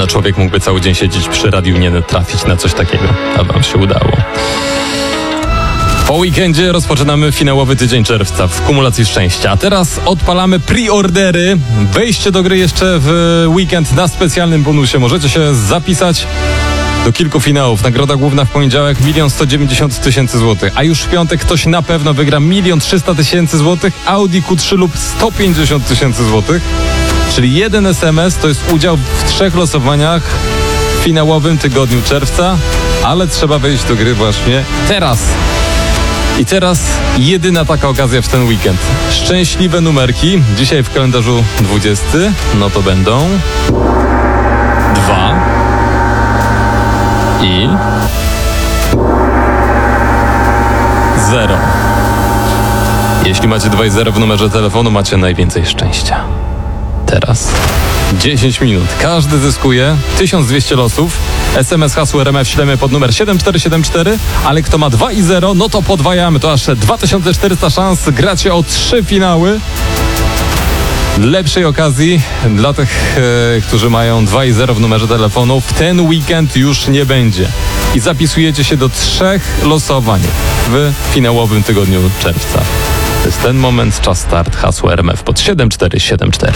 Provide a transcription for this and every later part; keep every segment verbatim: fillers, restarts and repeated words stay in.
No człowiek mógłby cały dzień siedzieć przy radiu, nie trafić na coś takiego, a wam się udało. Po weekendzie rozpoczynamy finałowy tydzień czerwca w kumulacji szczęścia. A teraz odpalamy preordery. Wejście do gry jeszcze w weekend na specjalnym bonusie. Możecie się zapisać do kilku finałów. Nagroda główna w poniedziałek milion sto dziewięćdziesiąt tysięcy złotych, a już w piątek ktoś na pewno wygra milion trzysta tysięcy złotych, Audi Q trzy lub sto pięćdziesiąt tysięcy złotych. Czyli jeden es em es to jest udział w trzech losowaniach w finałowym tygodniu czerwca, ale trzeba wejść do gry właśnie teraz. I teraz jedyna taka okazja w ten weekend. Szczęśliwe numerki. Dzisiaj w kalendarzu dwudziesty, no to będą dwa i zero. Jeśli macie dwa i zero w numerze telefonu, macie najwięcej szczęścia. Teraz dziesięć minut. Każdy zyskuje tysiąc dwieście losów. es em es hasło R M F ślemy pod numer siedem cztery siedem cztery, ale kto ma dwa i zero, no to podwajamy. To aż dwa tysiące czterysta szans. Gracie o trzy finały. Lepszej okazji dla tych, e, którzy mają dwa i zero w numerze telefonu, w ten weekend już nie będzie. I zapisujecie się do trzech losowań w finałowym tygodniu czerwca. To jest ten moment, czas start, hasło R M F pod siedem cztery siedem cztery.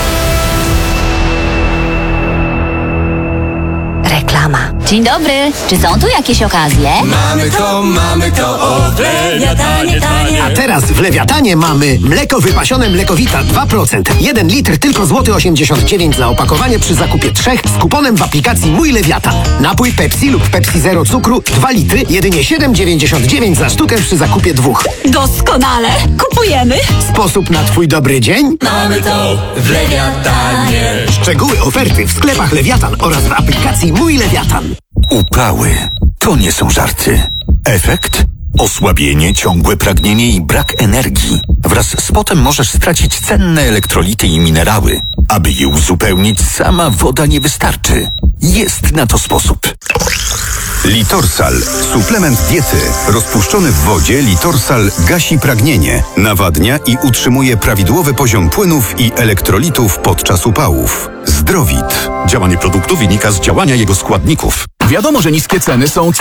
Reklama. Dzień dobry. Czy są tu jakieś okazje? Mamy to, mamy to, o w Lewiatanie, tanie. A teraz w Lewiatanie mamy mleko wypasione Mlekowita dwa procent. jeden litr tylko złoty osiemdziesiąt dziewięć za opakowanie przy zakupie trzech z kuponem w aplikacji Mój Lewiatan. Napój Pepsi lub Pepsi Zero cukru dwa litry, jedynie siedem dziewięćdziesiąt dziewięć za sztukę przy zakupie dwóch. Doskonale. Kupujemy. Sposób na twój dobry dzień? Mamy to w Lewiatanie. Szczegóły oferty w sklepach Lewiatan oraz w aplikacji Mój Lewiatan. Upały to nie są żarty. Efekt? Osłabienie, ciągłe pragnienie i brak energii. Wraz z potem możesz stracić cenne elektrolity i minerały. Aby je uzupełnić, sama woda nie wystarczy. Jest na to sposób. Litorsal. Suplement diety. Rozpuszczony w wodzie Litorsal gasi pragnienie, nawadnia i utrzymuje prawidłowy poziom płynów i elektrolitów podczas upałów. Zdrowit. Działanie produktu wynika z działania jego składników. Wiadomo, że niskie ceny są